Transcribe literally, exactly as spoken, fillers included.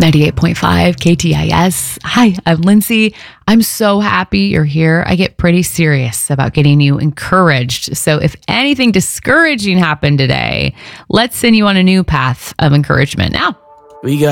ninety-eight point five K T I S. Hi, I'm Lindsay. I'm so happy you're here. I get pretty serious about getting you encouraged. So if anything discouraging happened today, let's send you on a new path of encouragement now. We got